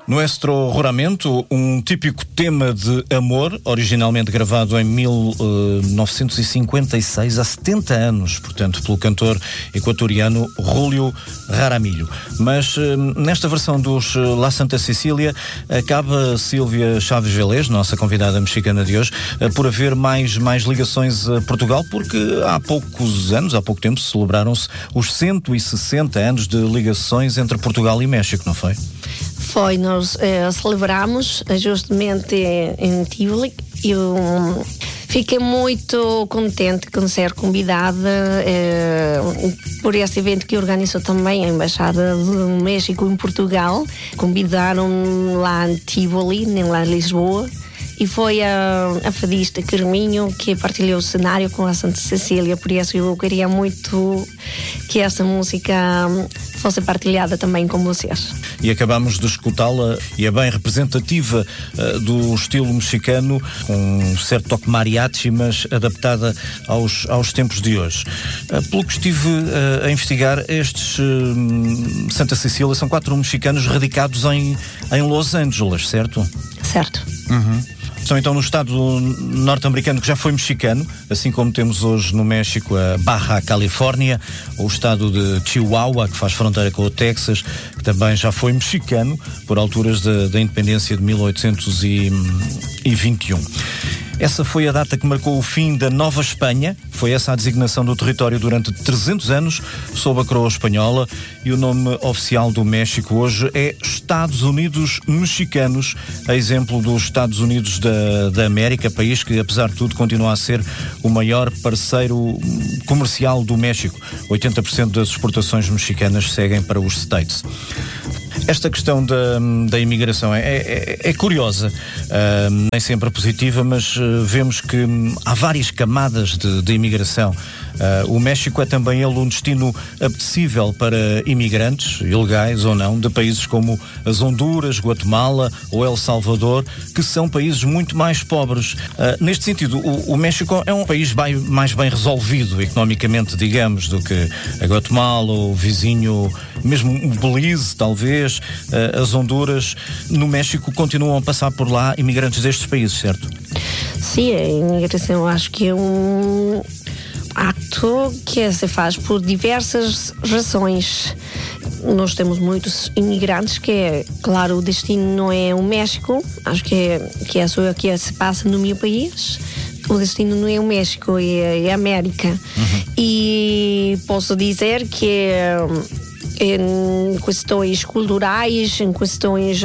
Nuestro Juramento, um típico tema de amor, originalmente gravado em 1956, há 70 anos, portanto, pelo cantor equatoriano Julio Jaramillo. Mas nesta versão dos La Santa Cecília, acaba Sílvia Chaves Velez, nossa convidada mexicana de hoje, por haver mais ligações a Portugal, porque há pouco tempo, celebraram-se os 160 anos de ligações entre Portugal e México, não foi? Foi, nós celebramos justamente em Tivoli. Eu fiquei muito contente com ser convidada por este evento que organizou também a Embaixada do México em Portugal. Convidaram-me lá em Tivoli, lá em Lisboa. E foi a fadista Carminho que partilhou o cenário com a Santa Cecília, por isso eu queria muito que esta música fosse partilhada também com vocês. E acabamos de escutá-la, e é bem representativa do estilo mexicano, com um certo toque mariachi, mas adaptada aos tempos de hoje. Pelo que estive a investigar, estes Santa Cecília são 4 mexicanos radicados em Los Angeles, certo? Certo. Uhum. Estão então no estado norte-americano, que já foi mexicano, assim como temos hoje no México a Baja Califórnia, ou o estado de Chihuahua, que faz fronteira com o Texas, que também já foi mexicano por alturas da independência de 1821. Essa foi a data que marcou o fim da Nova Espanha. Foi essa a designação do território durante 300 anos, sob a coroa espanhola, e o nome oficial do México hoje é Estados Unidos Mexicanos, a exemplo dos Estados Unidos da América, país que, apesar de tudo, continua a ser o maior parceiro comercial do México. 80% das exportações mexicanas seguem para os States. Esta questão da imigração é curiosa, nem sempre positiva, mas vemos que há várias camadas de imigração. O México é também ele um destino apetecível para imigrantes, ilegais ou não, de países como as Honduras, Guatemala ou El Salvador, que são países muito mais pobres. Neste sentido, o México é um país mais bem resolvido economicamente, digamos, do que a Guatemala, o vizinho, mesmo o Belize, talvez, as Honduras. No México continuam a passar por lá imigrantes destes países, certo? Sim, a imigração acho que é um ato que se faz por diversas razões. Nós temos muitos imigrantes que, claro, o destino não é o México, acho que é só o que se passa no meu país. O destino não é o México, é a América. Uhum. E posso dizer que em questões culturais, em questões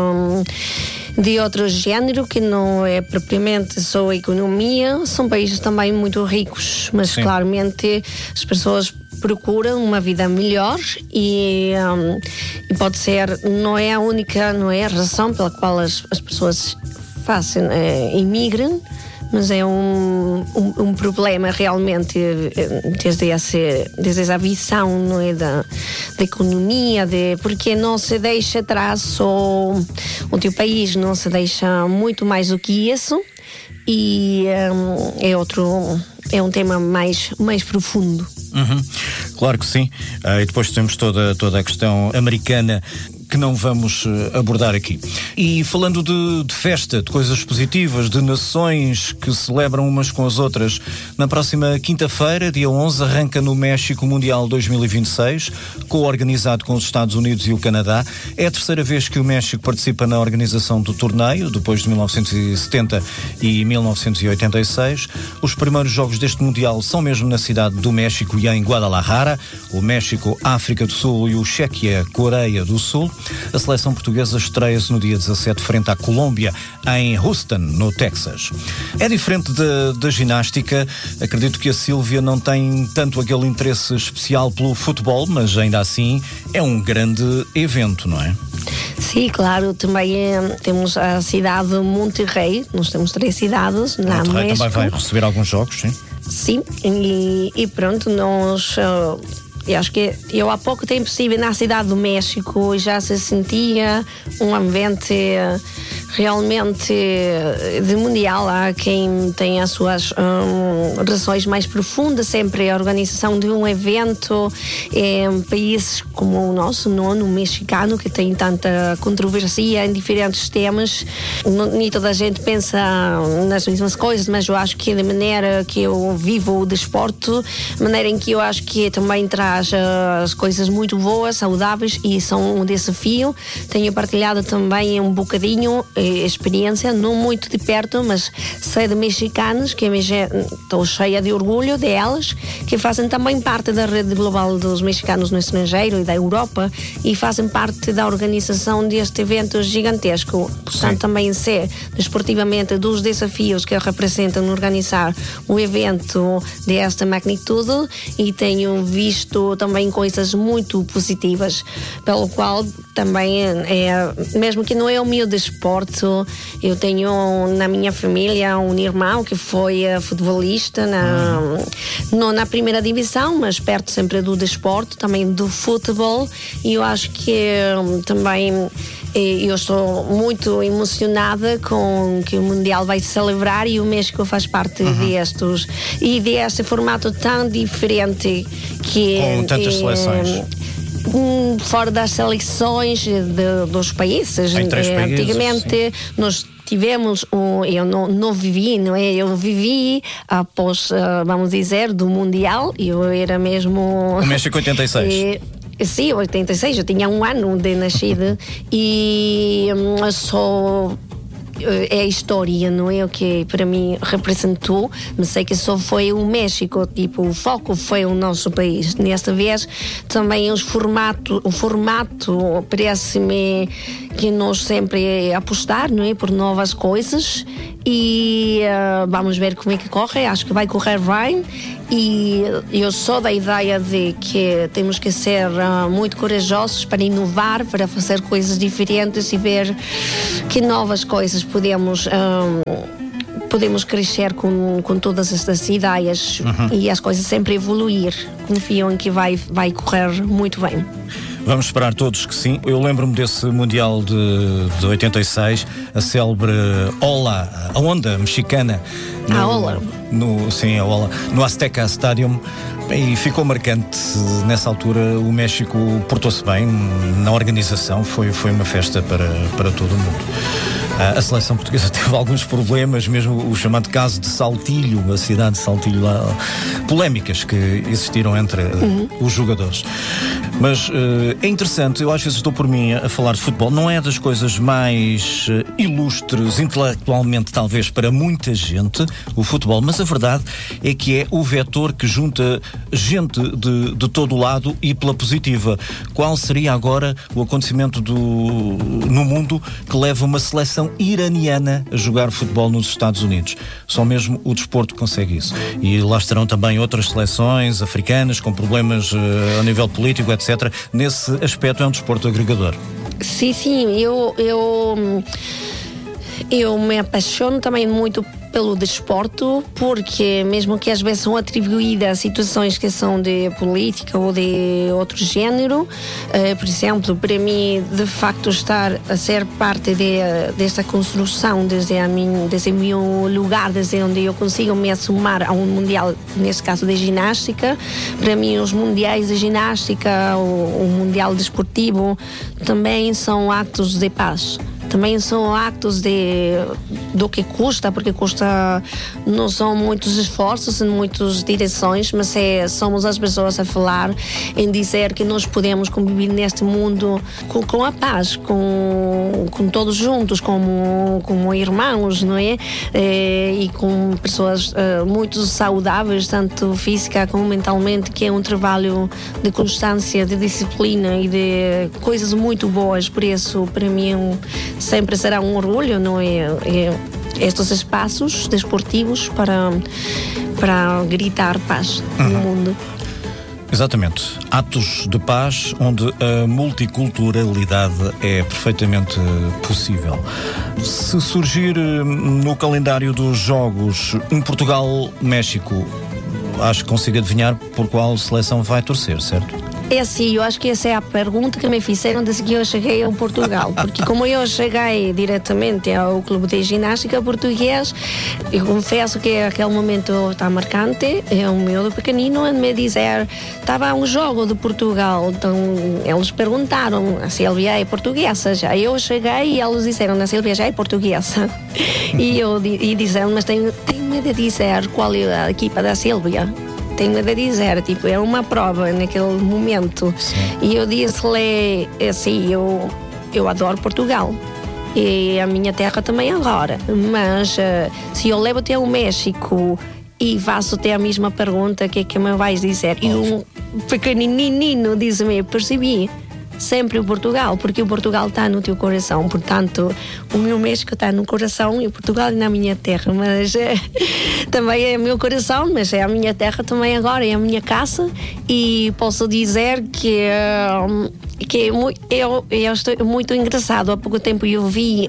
de outro género, que não é propriamente só a economia, são países também muito ricos, mas sim, claramente as pessoas procuram uma vida melhor e pode ser, não é a razão pela qual as pessoas imigram, mas é um problema realmente desde essa visão, não é, da economia, porque não se deixa atrás só o teu país, não se deixa muito mais do que isso, e é um tema mais profundo. Uhum. Claro que sim. E depois temos toda a questão americana, que não vamos abordar aqui. E falando de festa, de coisas positivas, de nações que celebram umas com as outras, na próxima quinta-feira, dia 11, arranca no México o Mundial 2026, co-organizado com os Estados Unidos e o Canadá. É a terceira vez que o México participa na organização do torneio, depois de 1970 e 1986. Os primeiros jogos deste Mundial são mesmo na cidade do México e em Guadalajara. O México, a África do Sul e o Chequia, Coreia do Sul. A seleção portuguesa estreia-se no dia 17 frente à Colômbia, em Houston, no Texas. É diferente da ginástica. Acredito que a Sílvia não tem tanto aquele interesse especial pelo futebol, mas ainda assim é um grande evento, não é? Sim, claro. Também temos a cidade de Monterrey. Nós temos 3 cidades lá no México. Também vai receber alguns jogos, sim? Sim, e pronto, nós... Eu acho que eu há pouco tempo estive na cidade do México e já se sentia um ambiente realmente de mundial. Há quem tem as suas razões mais profundas, sempre a organização de um evento em países como o nosso, no mexicano, que tem tanta controvérsia em diferentes temas. Nem toda a gente pensa nas mesmas coisas, mas eu acho que da maneira que eu vivo o desporto, a maneira em que eu acho que também traz as coisas muito boas, saudáveis, e são um desafio. Tenho partilhado também um bocadinho experiência, não muito de perto, mas sei de mexicanos, que estou cheia de orgulho delas, que fazem também parte da rede global dos mexicanos no estrangeiro e da Europa, e fazem parte da organização deste evento gigantesco. Portanto, também sei desportivamente dos desafios que representam organizar um evento desta magnitude, e tenho visto também coisas muito positivas, pelo qual também mesmo que não é o meu desporto, eu tenho na minha família um irmão que foi futebolista não na primeira divisão, mas perto sempre do desporto, também do futebol, e eu acho que também eu estou muito emocionada com que o Mundial vai se celebrar, e o México faz parte deste formato tão diferente, que com tantas seleções. Fora das seleções dos países. Antigamente nós tivemos eu não vivi, não é? Eu vivi após, vamos dizer, do Mundial. Eu era mesmo... O México 86. Sim, 86, eu tinha 1 ano de nascida, e só é a história, não é? O que para mim representou, mas sei que só foi o México, tipo, o foco foi o nosso país. Nesta vez também o formato parece-me que nós sempre apostar, não é? Por novas coisas, e vamos ver como é que corre. Acho que vai correr bem, e eu sou da ideia de que temos que ser muito corajosos para inovar, para fazer coisas diferentes e ver que novas coisas podemos crescer com todas estas ideias, e as coisas sempre evoluir. Confio em que vai correr muito bem. Vamos esperar todos que sim. Eu lembro-me desse Mundial de 86, a célebre Ola, a onda mexicana. A Ola. A Ola, no Azteca Stadium. E ficou marcante. Nessa altura o México portou-se bem na organização, foi uma festa para todo o mundo. A seleção portuguesa teve alguns problemas, mesmo o chamado caso de Saltilho, a cidade de Saltilho, lá, polémicas que existiram entre os jogadores. Mas é interessante, eu às vezes estou por mim a falar de futebol, não é das coisas mais ilustres intelectualmente, talvez, para muita gente, o futebol, mas a verdade é que é o vetor que junta gente de todo o lado, e pela positiva. Qual seria agora o acontecimento no mundo que leva uma seleção iraniana a jogar futebol nos Estados Unidos? Só mesmo o desporto consegue isso. E lá estarão também outras seleções africanas com problemas a nível político, etc. Nesse aspecto é um desporto agregador. Sim, eu me apaixono também muito pelo desporto, porque mesmo que às vezes são atribuídas situações que são de política ou de outro género, por exemplo, para mim, de facto, estar a ser parte desta construção desde o meu lugar, desde onde eu consigo me assumar a um mundial, neste caso de ginástica. Para mim, os mundiais de ginástica, o mundial desportivo, também são atos de paz. Também são actos do que custa, porque não são muitos esforços, muitas direções, mas somos as pessoas a falar, em dizer que nós podemos conviver neste mundo com a paz, com todos juntos, como irmãos, não é? E com pessoas muito saudáveis, tanto física como mentalmente, que é um trabalho de constância, de disciplina e de coisas muito boas. Por isso, para mim, sempre será um orgulho, não é? Estes espaços desportivos para gritar paz no mundo. Exatamente. Atos de paz onde a multiculturalidade é perfeitamente possível. Se surgir no calendário dos Jogos um Portugal-México, acho que consigo adivinhar por qual seleção vai torcer, certo? É assim, eu acho que essa é a pergunta que me fizeram desde que eu cheguei a Portugal, porque como eu cheguei diretamente ao clube de ginástica português, eu confesso que aquele momento está marcante, é um miúdo pequenino a me dizer, estava um jogo de Portugal, então eles perguntaram, a Sílvia é portuguesa já, eu cheguei e eles disseram, a Sílvia já é portuguesa, e disseram, mas tenho de dizer qual é a equipa da Sílvia. Tenho de dizer, tipo, é uma prova naquele momento. Sim. E eu disse-lhe assim, eu adoro Portugal e a minha terra também agora, mas se eu levo até o México e faço até a mesma pergunta, o que é que me vais dizer? E um pequenininho diz-me, percebi, sempre o Portugal, porque o Portugal está no teu coração, portanto o meu México está no coração e o Portugal é na minha terra, mas também é o meu coração, mas é a minha terra também agora, é a minha casa, e posso dizer que eu estou muito engraçado. Há pouco tempo eu vi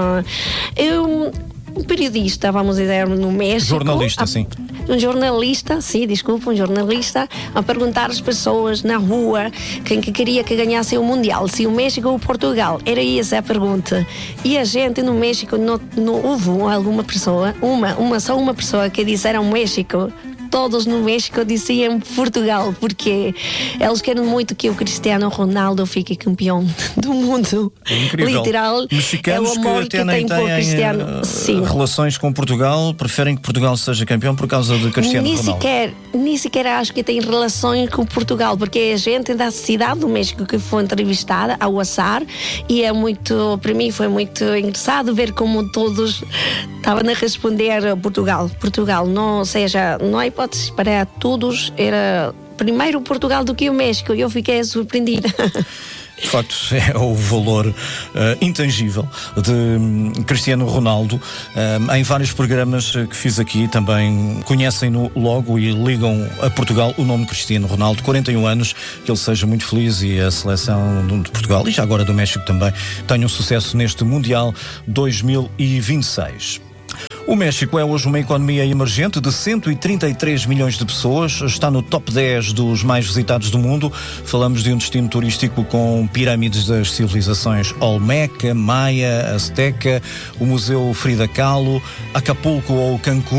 um periodista, vamos dizer, no México. Jornalista, sim. Um jornalista a perguntar às pessoas na rua quem que queria que ganhasse o Mundial, se o México ou o Portugal. Era essa a pergunta. E a gente no México não houve alguma pessoa, só uma pessoa que disseram México. Todos no México diziam Portugal, porque eles querem muito que o Cristiano Ronaldo fique campeão do mundo. É incrível. Literal, mexicanos é o amor que até nem têm relações com Portugal, preferem que Portugal seja campeão por causa de Cristiano Ronaldo. Nem sequer acho que tem relações com Portugal, porque é a gente da cidade do México que foi entrevistada ao azar, e para mim foi muito engraçado ver como todos estavam a responder Portugal, não é hipótese para todos, era primeiro Portugal do que o México, e eu fiquei surpreendida. De facto, é o valor intangível de Cristiano Ronaldo. Em vários programas que fiz aqui também conhecem-no logo e ligam a Portugal o nome Cristiano Ronaldo. 41 anos, que ele seja muito feliz e a seleção de Portugal e já agora do México também tenham sucesso neste Mundial 2026. O México é hoje uma economia emergente de 133 milhões de pessoas, está no top 10 dos mais visitados do mundo. Falamos de um destino turístico com pirâmides das civilizações Olmeca, Maia, Azteca, o Museu Frida Kahlo, Acapulco ou Cancún.